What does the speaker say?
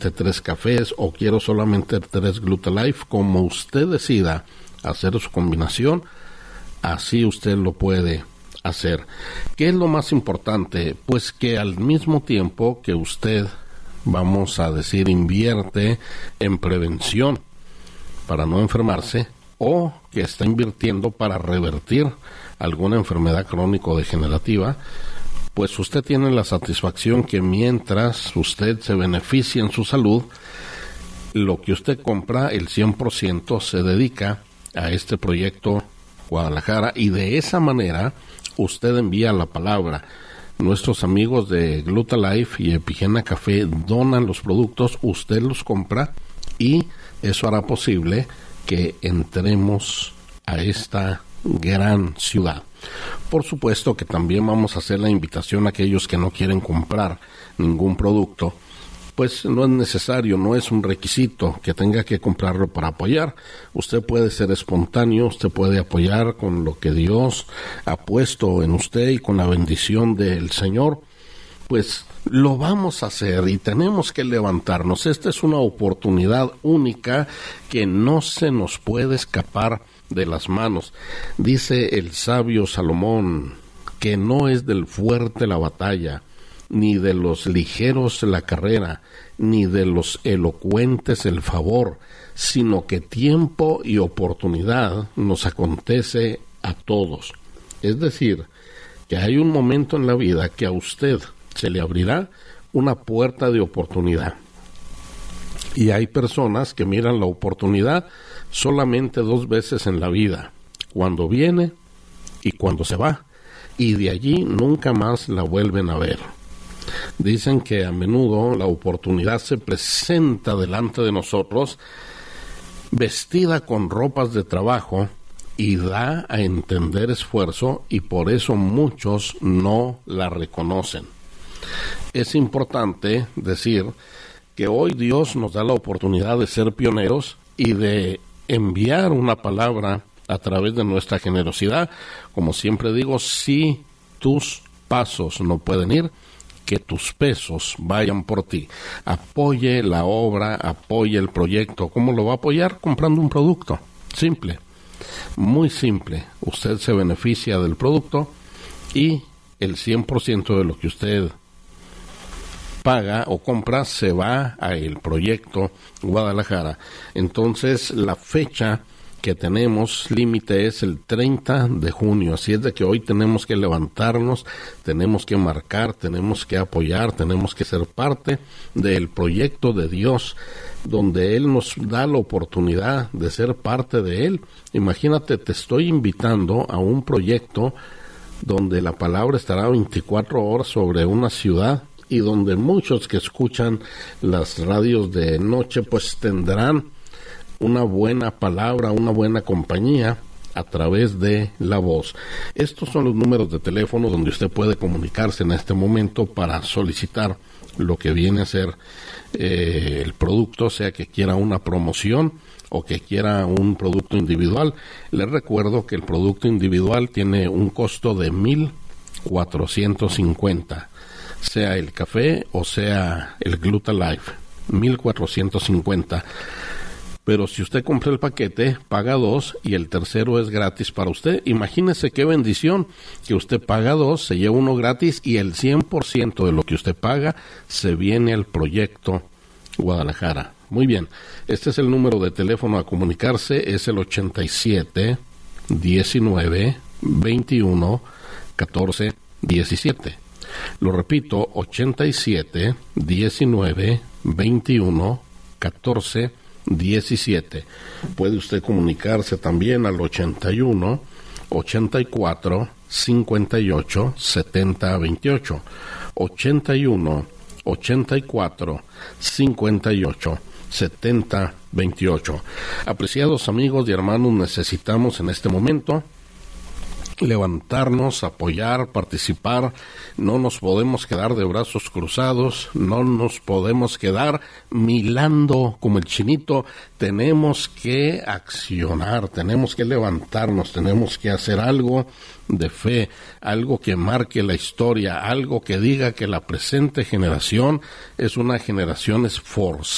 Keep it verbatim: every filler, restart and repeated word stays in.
tres cafés o quiero solamente tres Glutalife, como usted decida hacer su combinación, así usted lo puede hacer. ¿Qué es lo más importante? Pues que al mismo tiempo que usted, vamos a decir, invierte en prevención para no enfermarse, o que está invirtiendo para revertir alguna enfermedad crónico-degenerativa, pues usted tiene la satisfacción que mientras usted se beneficia en su salud, lo que usted compra, el cien por ciento se dedica a este proyecto Guadalajara, y de esa manera usted envía la palabra. Nuestros amigos de Glutalife y Epigena Café donan los productos, usted los compra y eso hará posible que entremos a esta gran ciudad. Por supuesto que también vamos a hacer la invitación a aquellos que no quieren comprar ningún producto, pues no es necesario, no es un requisito que tenga que comprarlo para apoyar. Usted puede ser espontáneo, usted puede apoyar con lo que Dios ha puesto en usted y con la bendición del Señor, pues lo vamos a hacer y tenemos que levantarnos. Esta es una oportunidad única que no se nos puede escapar de las manos. Dice el sabio Salomón que no es del fuerte la batalla, ni de los ligeros la carrera, ni de los elocuentes el favor, sino que tiempo y oportunidad nos acontece a todos. Es decir, que hay un momento en la vida que a usted se le abrirá una puerta de oportunidad. Y hay personas que miran la oportunidad solamente dos veces en la vida, cuando viene y cuando se va, y de allí nunca más la vuelven a ver. Dicen que a menudo la oportunidad se presenta delante de nosotros vestida con ropas de trabajo y da a entender esfuerzo, y por eso muchos no la reconocen. Es importante decir que hoy Dios nos da la oportunidad de ser pioneros y de enviar una palabra a través de nuestra generosidad. Como siempre digo, si tus pasos no pueden ir, que tus pesos vayan por ti. Apoye la obra, apoye el proyecto. ¿Cómo lo va a apoyar? Comprando un producto. Simple, muy simple. Usted se beneficia del producto y el cien por ciento de lo que usted paga o compra se va a el proyecto Guadalajara. Entonces la fecha que tenemos límite es el treinta de junio, así es de que hoy tenemos que levantarnos, tenemos que marcar, tenemos que apoyar, tenemos que ser parte del proyecto de Dios, donde Él nos da la oportunidad de ser parte de Él. Imagínate, te estoy invitando a un proyecto donde la palabra estará veinticuatro horas sobre una ciudad, y donde muchos que escuchan las radios de noche pues tendrán una buena palabra, una buena compañía a través de la voz. Estos son los números de teléfono donde usted puede comunicarse en este momento para solicitar lo que viene a ser eh, el producto, sea que quiera una promoción o que quiera un producto individual. Les recuerdo que el producto individual tiene un costo de mil cuatrocientos cincuenta, sea el café o sea el Glutalife, mil cuatrocientos cincuenta. Pero si usted compra el paquete, paga dos y el tercero es gratis para usted. Imagínese qué bendición que usted paga dos, se lleva uno gratis y el cien por ciento de lo que usted paga se viene al proyecto Guadalajara. Muy bien, este es el número de teléfono a comunicarse, es el ochenta y siete, diecinueve, veintiuno, catorce, diecisiete. Lo repito, ochenta y siete, diecinueve, veintiuno, catorce, diecisiete. Puede usted comunicarse también al ochenta y uno, ochenta y cuatro, cincuenta y ocho, setenta, veintiocho. ochenta y uno, ochenta y cuatro, cincuenta y ocho, setenta, veintiocho. Apreciados amigos y hermanos, necesitamos en este momento levantarnos, apoyar, participar. No nos podemos quedar de brazos cruzados, no nos podemos quedar milando como el chinito. Tenemos que accionar, tenemos que levantarnos, tenemos que hacer algo de fe, algo que marque la historia, algo que diga que la presente generación es una generación esforzada